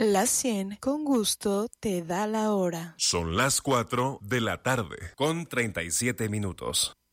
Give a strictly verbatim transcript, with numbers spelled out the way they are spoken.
La cien con gusto te da la hora. Son las cuatro de la tarde con treinta y siete minutos.